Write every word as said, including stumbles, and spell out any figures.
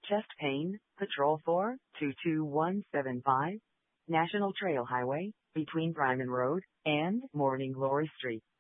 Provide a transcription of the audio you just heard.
Chest pain, Patrol four two two one seven five, National Trail Highway, between Bryman Road and Morning Glory Street.